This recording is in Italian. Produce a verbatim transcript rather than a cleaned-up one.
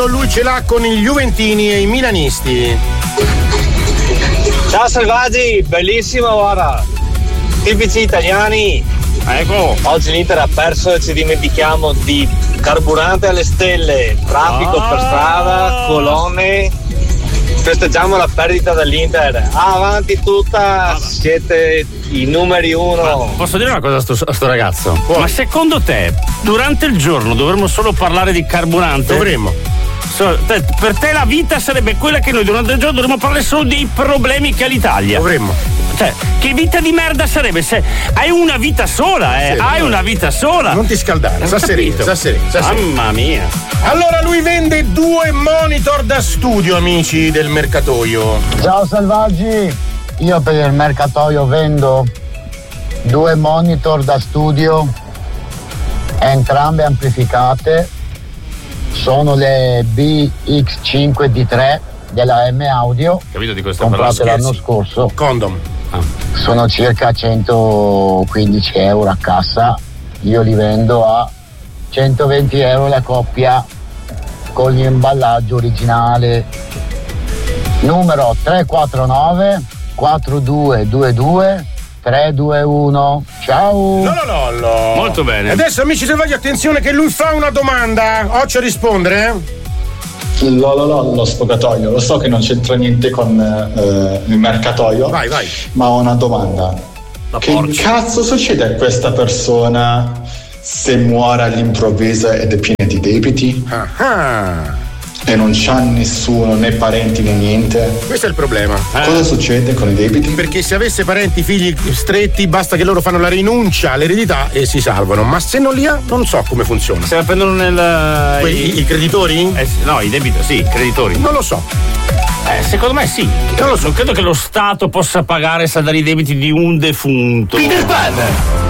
Lui ce l'ha con i juventini e i milanisti. Ciao Selvaggi, bellissimo, guarda. Tipici italiani. Ecco. Oggi l'Inter ha perso e ci dimentichiamo di carburante alle stelle, traffico ah. per strada, colonne. Festeggiamo la perdita dell'Inter. Avanti tutta, siete i numeri uno. Ma posso dire una cosa a sto, a sto ragazzo? Puoi. Ma secondo te durante il giorno dovremmo solo parlare di carburante? Dovremmo. So, te, per te la vita sarebbe quella che noi durante il giorno dovremmo parlare solo dei problemi che ha l'Italia. Dovremmo. Cioè, che vita di merda sarebbe se hai una vita sola, eh? Sì, hai no. una vita sola. Non ti scaldare, sta sereno, sta sereno. Mamma mia. Allora lui vende due monitor da studio, amici del mercatoio. Ciao Selvaggi, io per il mercatoio vendo due monitor da studio, entrambe amplificate, sono le B X cinque D tre della M Audio. Capito di questo? Comprate l'anno scorso. Condom. Ah. Sono circa centoquindici euro a cassa, io li vendo a centoventi euro la coppia con l'imballaggio originale. Numero tre quattro nove quattro due due due tre due uno. Ciao. No, no, no, no. Molto bene. Adesso amici selvaggi, attenzione che lui fa una domanda. Occhio a rispondere. Lo, lo, lo, lo sfogatoio, lo so che non c'entra niente con eh, il mercatoio. Vai, vai. Ma ho una domanda. La che porca. cazzo succede a questa persona se muore all'improvviso ed è piena di debiti? Ah. E non c'ha nessuno, né parenti né niente? Questo è il problema. Eh. Cosa succede con i debiti? Perché se avesse parenti, figli stretti, basta che loro fanno la rinuncia all'eredità e si salvano. Ma se non li ha, non so come funziona. Se la prendono nel. Quelli, i, i creditori? Eh, no, i debiti, sì, i creditori. Non lo so. Eh, secondo me sì. Non lo so, non credo che lo Stato possa pagare e saldare i debiti di un defunto. Peter Pan!